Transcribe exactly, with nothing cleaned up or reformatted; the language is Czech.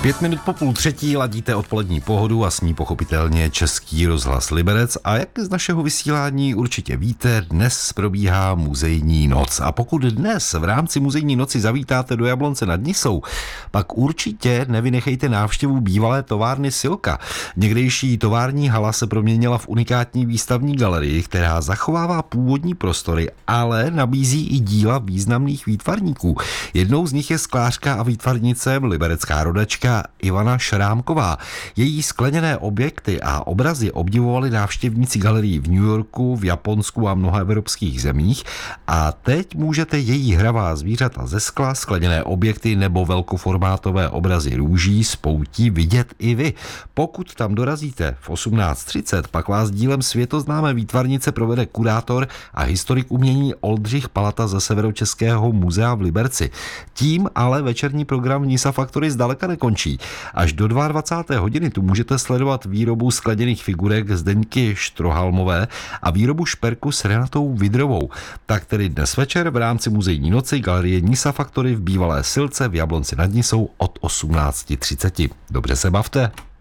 Pět minut po půl třetí ladíte odpolední pohodu a s ní pochopitelně Český rozhlas Liberec a jak z našeho vysílání určitě víte, dnes probíhá muzejní noc a pokud dnes v rámci muzejní noci zavítáte do Jablonce nad Nisou, pak určitě nevynechejte návštěvu bývalé továrny Silka. Někdejší tovární hala se proměnila v unikátní výstavní galerii, která zachovává původní prostory, ale nabízí i díla významných výtvarníků. Jednou z nich je sklářka a výtvarnice, liberecká rodačka Ivana Šrámková. Její skleněné objekty a obrazy obdivovali návštěvníci galerií v New Yorku, v Japonsku a mnoha evropských zemích a teď můžete její hravá zvířata ze skla, skleněné objekty nebo velkoformátové obrazy růží z poutí vidět i vy. Pokud tam dorazíte v osmnáct třicet, pak vás dílem světoznámé výtvarnice provede kurátor a historik umění Oldřich Palata ze Severočeského muzea v Liberci. Tím ale večerní program Nisa Factory zdaleka nekončí. Až do dvacáté druhé hodiny tu můžete sledovat výrobu skleněných figurek Zdeňky Štrohalmové a výrobu šperku s Renatou Vidrovou. Tak tedy dnes večer v rámci muzejní noci galerie Nisa Factory v bývalé Silce v Jablonci nad Nisou od osmnáct třicet. Dobře se bavte.